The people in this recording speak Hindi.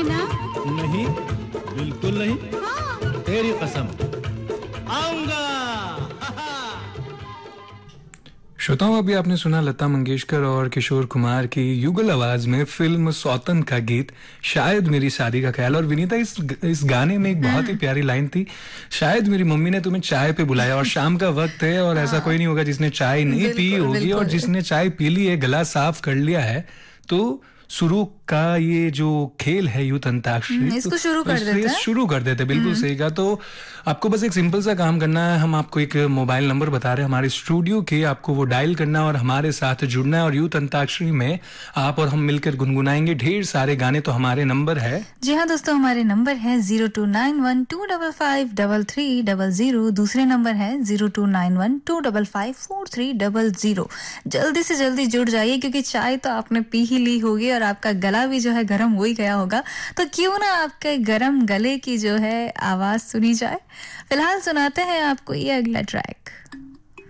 आओगे ना? नहीं, बिल्कुल नहीं। हाँ। तेरी कसम, आऊंगा। श्रोताओं, अभी आपने सुना लता मंगेशकर और किशोर कुमार की युगल आवाज में फिल्म सौतन का गीत शायद मेरी शादी का ख्याल। और विनीता, इस गाने में एक बहुत ही प्यारी लाइन थी, शायद मेरी मम्मी ने तुम्हें चाय पे बुलाया। और शाम का वक्त है और ऐसा कोई नहीं होगा जिसने चाय नहीं पी होगी, और जिसने चाय पी ली है, गला साफ कर लिया है, तो शुरू का ये जो खेल है यूथ अंताक्षरी, इसको शुरू कर देते हैं। शुरू कर देते, बिल्कुल सही कहा। तो आपको बस एक सिंपल सा काम करना है। हम आपको एक मोबाइल नंबर बता रहे हैं हमारे स्टूडियो के, आपको वो डायल करना है और हमारे साथ जुड़ना है। और यूथ अंताक्षरी में आप और हम मिलकर गुनगुनाएंगे ढेर सारे गाने। तो हमारे नंबर है, जी हाँ दोस्तों, हमारे नंबर है 0291255300। दूसरे नंबर है 0291255430। जल्दी से जल्दी जुड़ जाइए, क्योंकि चाय तो आपने पी ही ली होगी और आपका गला भी जो है गर्म हो ही गया होगा। तो क्यों ना आपके गर्म गले की जो है आवाज सुनी जाए। फिलहाल सुनाते हैं आपको ये अगला ट्रैक।